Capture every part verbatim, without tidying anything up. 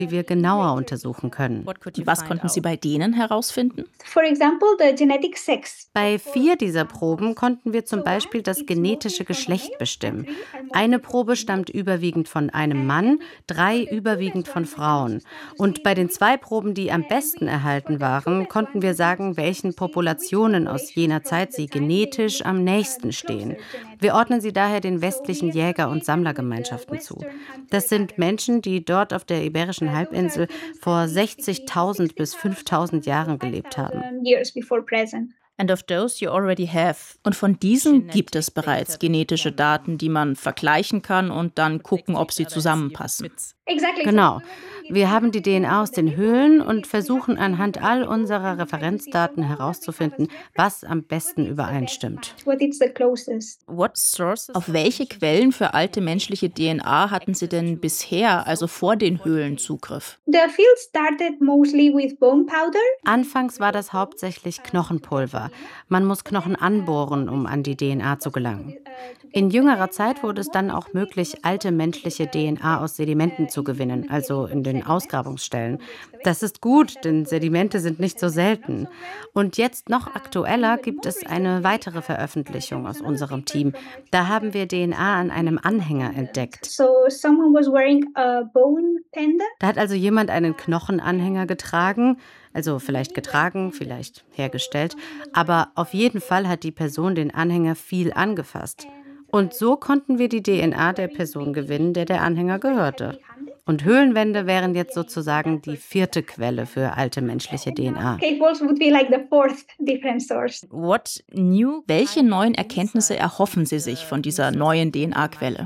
die wir genauer untersuchen können. Was konnten Sie bei denen herausfinden? Bei vier dieser Proben konnten wir zum Beispiel das genetische Geschlecht bestimmen. Eine Probe stammt überwiegend von einem Mann, drei überwiegend von Frauen. Und bei den zwei Proben, die am besten erhalten waren, konnten wir sagen, welchen Populationen aus jener Zeit sie genetisch am nächsten stehen. Wir ordnen sie daher den westlichen Jäger- und Sammlergemeinschaften zu. Das sind Menschen, die dort auf der Iberischen Halbinsel vor sechzigtausend bis fünftausend Jahren gelebt haben. Und von diesen gibt es bereits genetische Daten, die man vergleichen kann und dann gucken, ob sie zusammenpassen. Genau. Wir haben die D N A aus den Höhlen und versuchen anhand all unserer Referenzdaten herauszufinden, was am besten übereinstimmt. Auf welche Quellen für alte menschliche D N A hatten Sie denn bisher, also vor den Höhlen, Zugriff? Anfangs war das hauptsächlich Knochenpulver. Man muss Knochen anbohren, um an die D N A zu gelangen. In jüngerer Zeit wurde es dann auch möglich, alte menschliche D N A aus Sedimenten zu gewinnen, also in den Ausgrabungsstellen. Das ist gut, denn Sedimente sind nicht so selten. Und jetzt noch aktueller gibt es eine weitere Veröffentlichung aus unserem Team. Da haben wir D N A an einem Anhänger entdeckt. Da hat also jemand einen Knochenanhänger getragen, also vielleicht getragen, vielleicht hergestellt, aber auf jeden Fall hat die Person den Anhänger viel angefasst. Und so konnten wir die D N A der Person gewinnen, der der Anhänger gehörte. Und Höhlenwände wären jetzt sozusagen die vierte Quelle für alte menschliche D N A. Welche neuen Erkenntnisse erhoffen Sie sich von dieser neuen D N A-Quelle?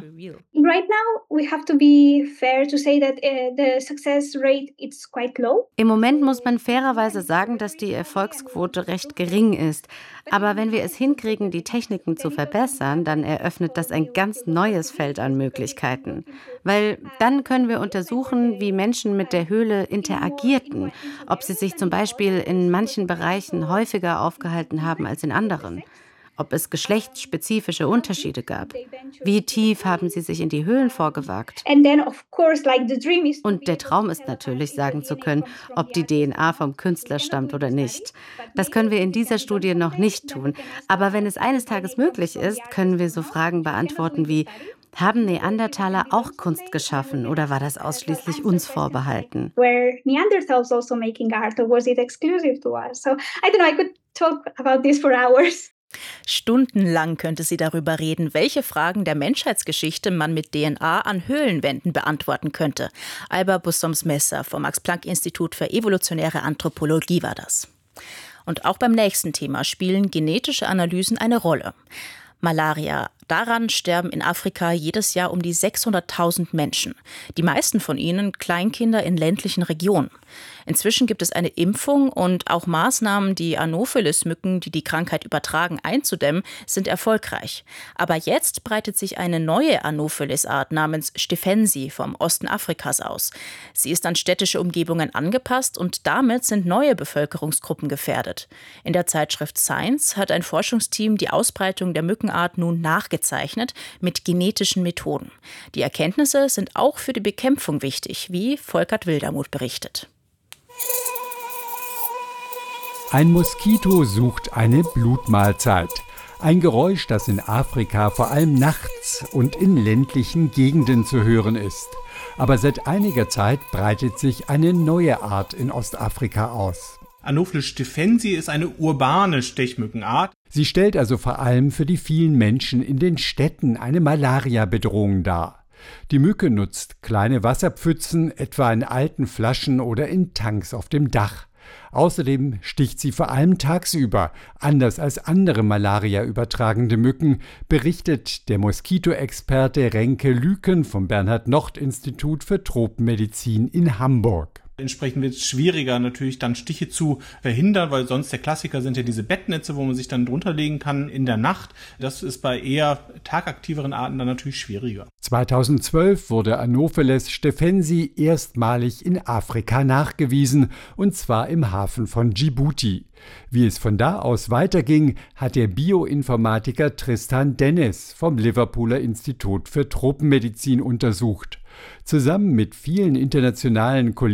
Im Moment muss man fairerweise sagen, dass die Erfolgsquote recht gering ist. Aber wenn wir es hinkriegen, die Techniken zu verbessern, dann eröffnet das ein ganz neues Feld an Möglichkeiten. Weil dann können wir untersuchen, wie Menschen mit der Höhle interagierten, ob sie sich zum Beispiel in manchen Bereichen häufiger aufgehalten haben als in anderen, ob es geschlechtsspezifische Unterschiede gab. Wie tief haben sie sich in die Höhlen vorgewagt? Und der Traum ist natürlich, sagen zu können, ob die D N A vom Künstler stammt oder nicht. Das können wir in dieser Studie noch nicht tun. Aber wenn es eines Tages möglich ist, können wir so Fragen beantworten wie: Haben Neandertaler auch Kunst geschaffen oder war das ausschließlich uns vorbehalten? Stundenlang könnte sie darüber reden, welche Fragen der Menschheitsgeschichte man mit D N A an Höhlenwänden beantworten könnte. Alba Bussoms-Messer vom Max-Planck-Institut für evolutionäre Anthropologie war das. Und auch beim nächsten Thema spielen genetische Analysen eine Rolle. Malaria. Daran sterben in Afrika jedes Jahr um die sechshunderttausend Menschen. Die meisten von ihnen Kleinkinder in ländlichen Regionen. Inzwischen gibt es eine Impfung und auch Maßnahmen, die Anopheles-Mücken, die die Krankheit übertragen, einzudämmen, sind erfolgreich. Aber jetzt breitet sich eine neue Anopheles-Art namens Stephensi vom Osten Afrikas aus. Sie ist an städtische Umgebungen angepasst und damit sind neue Bevölkerungsgruppen gefährdet. In der Zeitschrift Science hat ein Forschungsteam die Ausbreitung der Mückenart nun nachgezeichnet mit genetischen Methoden. Die Erkenntnisse sind auch für die Bekämpfung wichtig, wie Volkert Wildermuth berichtet. Ein Moskito sucht eine Blutmahlzeit. Ein Geräusch, das in Afrika vor allem nachts und in ländlichen Gegenden zu hören ist. Aber seit einiger Zeit breitet sich eine neue Art in Ostafrika aus. Anopheles stephensi ist eine urbane Stechmückenart. Sie stellt also vor allem für die vielen Menschen in den Städten eine Malaria-Bedrohung dar. Die Mücke nutzt kleine Wasserpfützen, etwa in alten Flaschen oder in Tanks auf dem Dach. Außerdem sticht sie vor allem tagsüber, anders als andere Malaria-übertragende Mücken, berichtet der Moskitoexperte Renke Lüken vom Bernhard-Nocht-Institut für Tropenmedizin in Hamburg. Entsprechend wird es schwieriger, natürlich dann Stiche zu verhindern, weil sonst der Klassiker sind ja diese Bettnetze, wo man sich dann drunter legen kann in der Nacht. Das ist bei eher tagaktiveren Arten dann natürlich schwieriger. zweitausendzwölf wurde Anopheles stephensi erstmalig in Afrika nachgewiesen, und zwar im Hafen von Djibouti. Wie es von da aus weiterging, hat der Bioinformatiker Tristan Dennis vom Liverpooler Institut für Tropenmedizin untersucht. Zusammen mit vielen internationalen Kollegen